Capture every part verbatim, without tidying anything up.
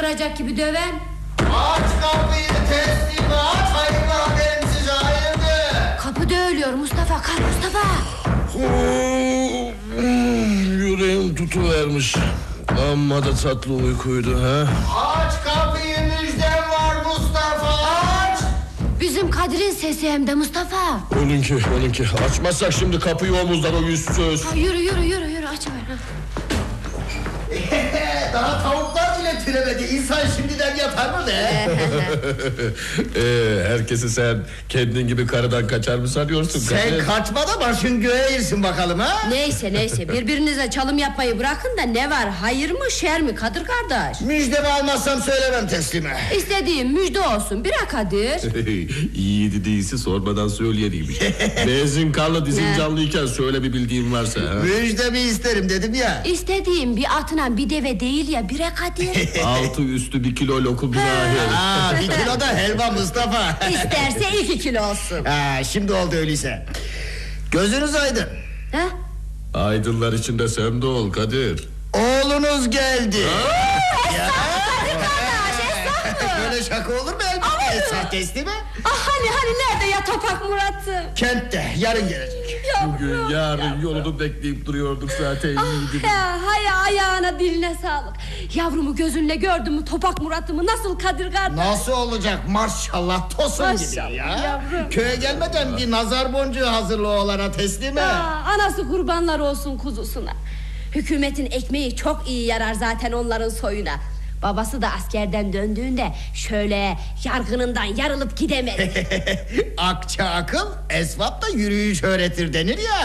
vuracak gibi döven? Aç kapıyı teslim aç. Hayırlı haberim size hayırdır. Kapıda ölüyor Mustafa. Kalk Mustafa. Yüreğim tutuvermiş. Amma da tatlı uykuydu ha. Aç kapıyı, müjdem var Mustafa. Aç. Bizim Kadir'in sesi hem de Mustafa. Onunki onunki. Açmazsak şimdi kapıyı omuzlar o yüzsüz. Ha, yürü yürü yürü yürü açıver. Daha tavuklar bile türemedi. İnsan şimdiden yatar mı ne? ee, herkesi sen kendin gibi karıdan kaçar mı sanıyorsun? Sen Kadir? kaçma da başın göğe girsin bakalım ha. Neyse neyse birbirinize çalım yapmayı bırakın da ne var, hayır mı şer mi Kadir kardeş? Müjdemi almazsam söylemem teslime. İstediğim müjde olsun bira Kadir. Yiğidi değilse sormadan söyleyeniymiş. Benzin kanlı dizin canlıyken söyle bir bildiğin varsa ha? Müjdemi isterim dedim ya. İstediğim bir atına bir deve değil ya bira Kadir. Altı üstü bir kilo lokum bina. Aa, bir kilo da helva Mustafa. İsterse iki kilo olsun. Ha, şimdi oldu öyleyse. Gözünüz aydın. Ha? Aydınlar içinde sen de ol Kadir. Oğlunuz geldi. Ya. Kadir kardeş esnaf mı? Böyle şaka olur mu elbette? Esnaf testi mi? Ah hani hani nerede ya Topak Murat'ı? Kentte yarın gelecek. Bugün yarın yolunu bekleyip duruyorduk zaten. Ah ya hay ayağına diline sağlık. Yavrumu gözünle gördün mü Topak Murat'ımı nasıl Kadir kardeş? Nasıl olacak maşallah tosun Maşallah gibi ya. yavrum. Köye gelmeden bir nazar boncuğu hazırla oğlana teslime. Aa, anası kurbanlar olsun kuzusuna. Hükümetin ekmeği çok iyi yarar zaten onların soyuna. Babası da askerden döndüğünde şöyle yargınından yarılıp gidemedi. Akça akıl esvap da yürüyüş öğretir denir ya.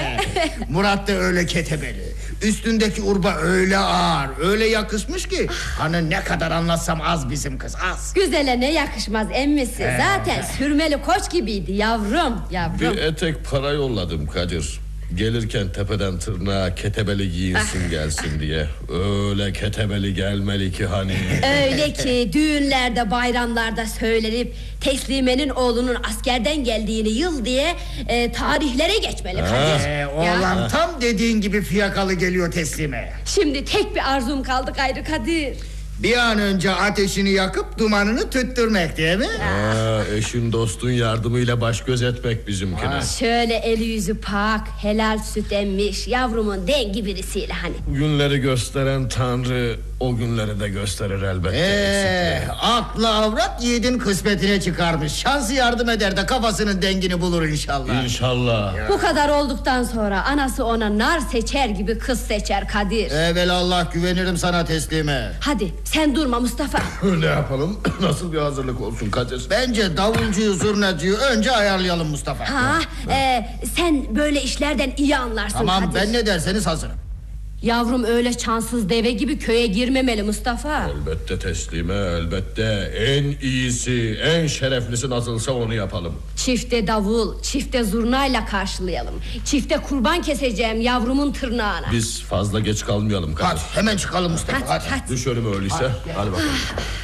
Murat da öyle ketebeli. Üstündeki urba öyle ağır, öyle yakışmış ki hani ne kadar anlatsam az bizim kız az. Güzele ne yakışmaz emmisi. Zaten sürmeli koç gibiydi yavrum, yavrum. Bir etek para yolladım Kadir. Gelirken tepeden tırnağa ketebeli giyinsin gelsin diye. Öyle ketebeli gelmeli ki hani. Öyle ki düğünlerde bayramlarda söylenip teslimenin oğlunun askerden geldiğini yıl diye e, tarihlere geçmeli Kadir. Ee, oğlan Ya. tam dediğin gibi fiyakalı geliyor teslime. Şimdi tek bir arzum kaldı gayrı Kadir. Bir an önce ateşini yakıp dumanını tüttürmek değil mi? Aa, eşin dostun yardımıyla baş göz etmek bizimkine. Şöyle eli yüzü pak, helal süt emmiş yavrumun dengi birisiyle hani. Günleri gösteren Tanrı o günleri de gösterir elbette. Ee, aklı avrat yiğidin kısmetine çıkarmış. Şansı yardım eder de kafasının dengini bulur inşallah. İnşallah. Bu kadar olduktan sonra anası ona nar seçer gibi kız seçer Kadir. Evelallah güvenirim sana teslime. Hadi sen durma Mustafa. Ne yapalım? Nasıl bir hazırlık olsun Kadir? Bence davulcuyu zurnacıyı önce ayarlayalım Mustafa. Ha, e, sen böyle işlerden iyi anlarsın Tamam Kadir. ben ne derseniz hazırım. Yavrum öyle çansız deve gibi köye girmemeli Mustafa. Elbette teslime elbette. En iyisi en şereflisi nasılsa onu yapalım. Çifte davul, çifte zurnayla karşılayalım. Çifte kurban keseceğim yavrumun tırnağına. Biz fazla geç kalmayalım Kadir. Hadi hemen çıkalım Mustafa Hadi, hadi. hadi. Düş önüme öyleyse. Hadi, hadi bakalım.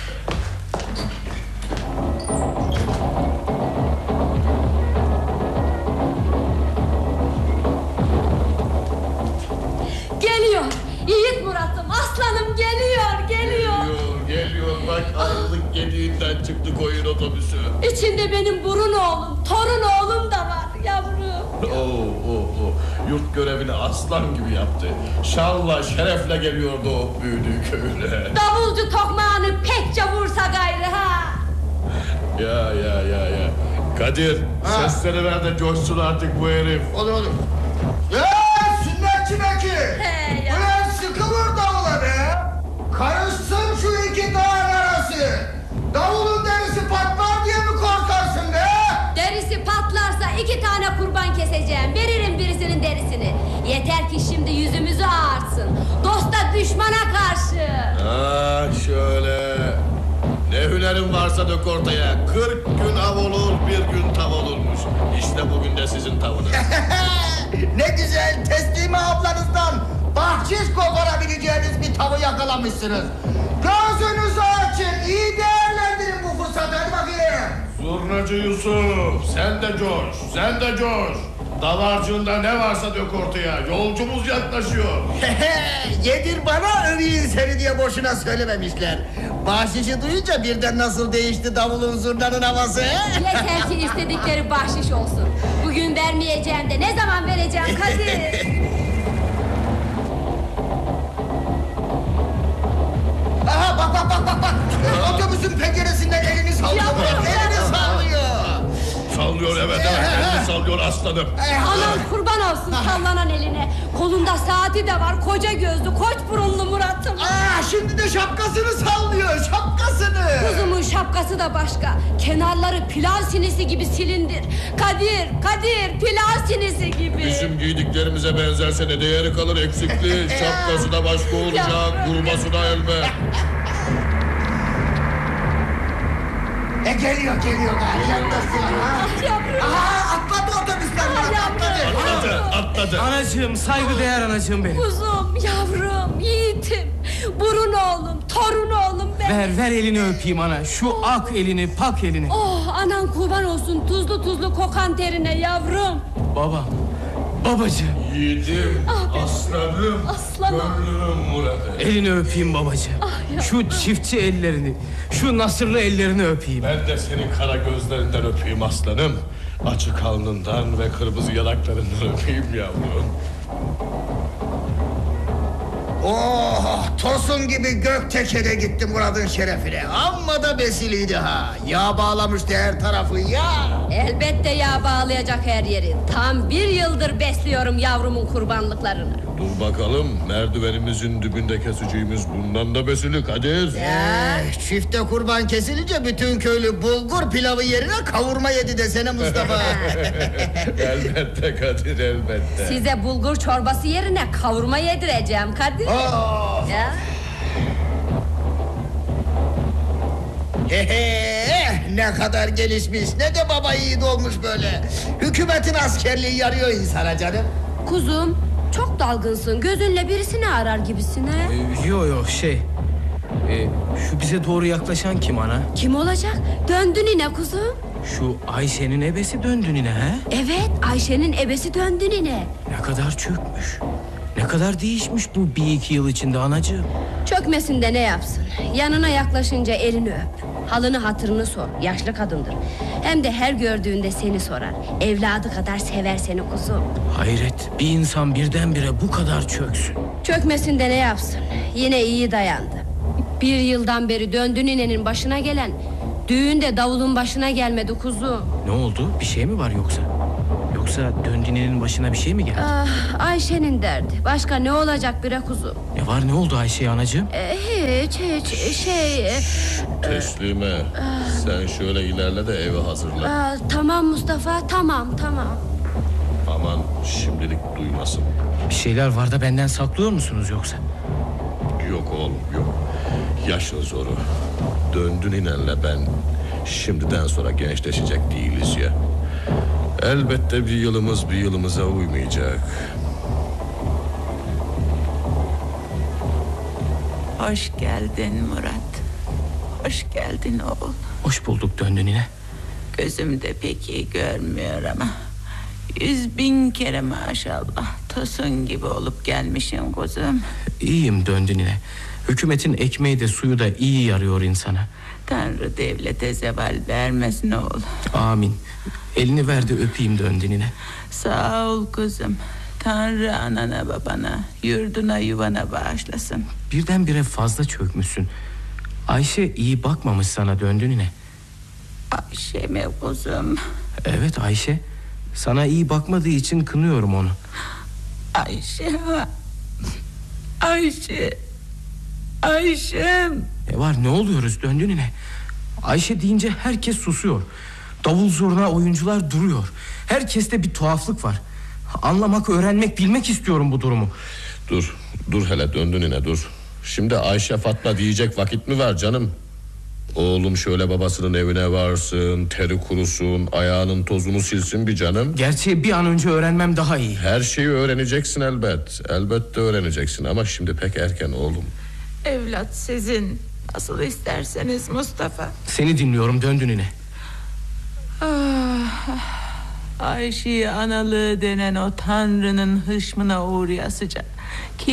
Geliyor. Yiğit Murat'ım, aslanım geliyor, geliyor. Geliyor, geliyor. Bak ayrılık gediğinden çıktı koyun otobüsü. İçinde benim burun oğlum, torun oğlum da var yavrum. Oo, oo, oo. Yurt görevini aslan gibi yaptı. Şanla şerefle geliyordu o büyüdüğü köyüne. Davulcu tokmağını pekçe vursa gayrı ha. Ya ya ya ya. Kadir Ha. sesleri ver de coşsun artık bu herif. Olur olur. Ya sünnetçi Bekir. He ya. Ulan sıkı vur davula be. Karışsın şu iki dağın arası. Davulun derisi patlar diye mi korkarsın be? Derisi patlarsa iki tane kurban keseceğim. Veririm birisinin derisini. Yeter ki şimdi yüzümüzü ağartsın. Dosta düşmana karşı. Ah şöyle. Ne hünerin varsa dök ortaya. Kırk gün av olur bir gün tav olurmuş. İşte bugün de sizin tavınız. Ne güzel teslime ablanızdan bahşiş koparabileceğiniz bir tavı yakalamışsınız. Gözünüzü açın, iyi değerlendirin bu fırsatı, hadi bakayım. Zurnacı Yusuf sen de coş sen de coş. Davarcığında ne varsa dök ortaya. Yolcumuz yaklaşıyor. Yedir bana, öveyim seni diye boşuna söylememişler. Bahşişi duyunca birden nasıl değişti davulun zurnanın havası. Yeter ki istedikleri bahşiş olsun. Bugün vermeyeceğim de ne zaman vereceğim Kadir? Aha bak bak bak bak bak. Otobüsün penceresinden elini sallıyor. Ya, elini sallıyor. Sallıyor evet evet. Elini sallıyor aslanım. Anam kurban olsun sallanan eline. Kolunda saati de var, koca gözlü, koç burunlu Murat'ım. Aa, şimdi de şapkasını sallıyor, şapkasını. Kuzumun şapkası da başka. Kenarları pilav sinisi gibi silindir. Kadir, Kadir, pilav sinisi gibi. Bizim giydiklerimize benzerse ne değeri kalır eksikli. Şapkası da başka olacak. Kurması da elbet. E geliyor geliyor gari yaklaşsın. Ah yavrum. Aha atladı otobüsten. Ah atladı. yavrum. Atladı atladı. Anacığım, saygıdeğer anacığım benim. Kuzum, yavrum, yiğitim. Burun oğlum, torun oğlum ben. Ver ver elini öpeyim ana. Şu ak elini, pak elini. Oh anan kurban olsun tuzlu tuzlu kokan terine yavrum. Baba, babacığım. Yiğidim, Ah, aslanım, aslanım. gönlüm Murat'ım. Elini öpeyim babacığım. ya. Şu çiftçi ellerini, şu nasırlı ellerini öpeyim. Ben de senin kara gözlerinden öpeyim aslanım. Açık alnından ve kırmızı yanaklarından öpeyim yavrum. Oh, tosun gibi gök tekere gitti Murat'ın şerefine. Amma da besiliydi ha. Yağ bağlamıştı her tarafı ya. Elbette yağ bağlayacak her yeri. Tam bir yıldır besliyorum yavrumun kurbanlıklarını. Dur bakalım, merdivenimizin dibinde keseceğimiz bundan da besili Kadir. Eh, çifte kurban kesilince bütün köylü bulgur pilavı yerine kavurma yedi desene Mustafa. Elbette Kadir, elbette. Size bulgur çorbası yerine kavurma yedireceğim Kadir. Oh. Ya. Hehe, ne kadar gelişmiş, ne de baba yiğit olmuş böyle. Hükümetin askerliği yarıyor insana canım. Kuzum çok dalgınsın. Gözünle birisini arar gibisin he. Ee, yo yo şey. Ee, şu bize doğru yaklaşan kim ana? Kim olacak? Döndün yine kuzum. Şu Ayşe'nin ebesi döndü yine he? Evet Ayşe'nin ebesi döndün yine. Ne kadar çökmüş. Ne kadar değişmiş bu bir iki yıl içinde anacığım. Çökmesin de ne yapsın? Yanına yaklaşınca elini öp. Halını hatırını sor. Yaşlı kadındır. Hem de her gördüğünde seni sorar. Evladı kadar sever seni kuzum. Hayret, bir insan birdenbire bu kadar çöksün. Çökmesin de ne yapsın? Yine iyi dayandı. Bir yıldan beri döndü ninenin başına gelen... ...düğünde davulun başına gelmedi kuzum. Ne oldu? Bir şey mi var yoksa? Yoksa döndüğünün başına bir şey mi geldi? Ah, Ayşe'nin derdi. Başka ne olacak bre kuzum? Ne var, ne oldu Ayşe'ye anacığım? Ee, hiç hiç şey... e, Teslime, sen şöyle ilerle de evi hazırla. Aa, tamam Mustafa, tamam tamam. Aman şimdilik duymasın. Bir şeyler var da benden saklıyor musunuz yoksa? Yok oğlum yok. Yaşın zoru. Döndün inenle ben şimdiden sonra gençleşecek değiliz ya. Elbette bir yılımız bir yılımıza uymayacak. Hoş geldin Murat. Hoş geldin oğul. Hoş bulduk döndün yine. Gözüm de pek iyi görmüyor ama... ...yüz bin kere maşallah... ...tosun gibi olup gelmişim kuzum. İyiyim döndün yine. Hükümetin ekmeği de suyu da iyi yarıyor insana. Tanrı devlete zeval vermesin oğul. Amin. Elini ver de öpeyim döndün yine. Sağ ol kuzum. Tanrı anana babana, yurduna yuvana bağışlasın. Birdenbire fazla çökmüşsün. Ayşe iyi bakmamış sana döndün yine. Ayşe mi kuzum? Evet Ayşe. Sana iyi bakmadığı için kınıyorum onu. Ayşe... Ayşe... Ayşem... Ne var, ne oluyoruz döndün yine? Ayşe deyince herkes susuyor. Davul zurna oyuncular duruyor. Herkeste bir tuhaflık var. Anlamak, öğrenmek, bilmek istiyorum bu durumu. Dur, dur hele döndün yine dur. Şimdi Ayşe Fatma diyecek vakit mi var canım? Oğlum şöyle babasının evine varsın, teri kurusun, ayağının tozunu silsin bir canım. Gerçeği bir an önce öğrenmem daha iyi. Her şeyi öğreneceksin elbet. Elbette öğreneceksin ama şimdi pek erken oğlum. Evlat sizin. Nasıl isterseniz Mustafa. Seni dinliyorum döndün yine. Ah, Ayşe analığı denen o tanrının hışmına uğrayasıca